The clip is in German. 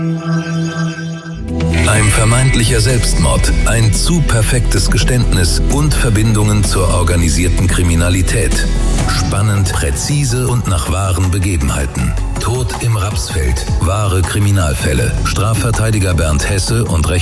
Ein vermeintlicher Selbstmord, ein zu perfektes Geständnis und Verbindungen zur organisierten Kriminalität. Spannend, präzise und nach wahren Begebenheiten. Tod im Rapsfeld. Wahre Kriminalfälle. Strafverteidiger Bernd Hesse und